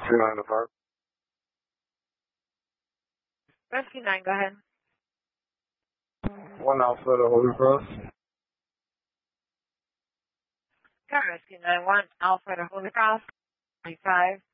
9 to 5. Rescue 9, go ahead. 1 Alpha to Holy Cross. Got Rescue 9-1, Alpha to Holy Cross, 25.